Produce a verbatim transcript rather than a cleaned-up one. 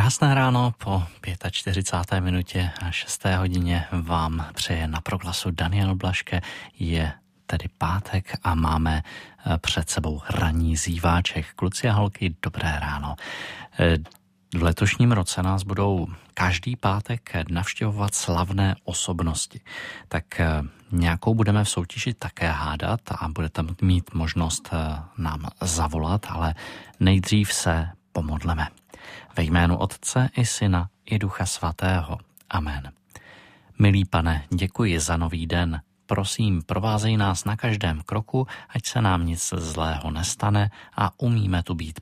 Krásné ráno po čtyřicáté páté minutě a šesté hodině vám přeje na Proglasu Daniel Blaške. Je tedy pátek a máme před sebou ranní zíváček. Kluci a holky, dobré ráno. V letošním roce nás budou každý pátek navštěvovat slavné osobnosti. Tak nějakou budeme v soutěži také hádat a budete mít možnost nám zavolat, ale nejdřív se pomodleme. Ve jménu Otce i Syna i Ducha Svatého. Amen. Milý Pane, děkuji za nový den. Prosím, provázej nás na každém kroku, ať se nám nic zlého nestane a umíme tu být